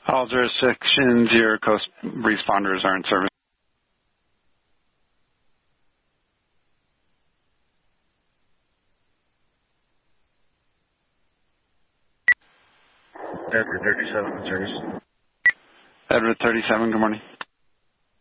All jurisdictions, your coast responders are in service. Edward 37 in service. Edward 37, good morning.